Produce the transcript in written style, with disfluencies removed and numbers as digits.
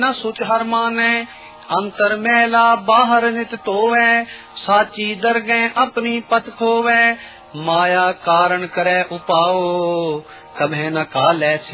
न सुच हर माने, अंतर मैला बाहर नित तोवे, साची दरगह अपनी पत खोवे, माया कारण करे उपाओ, कभे न काले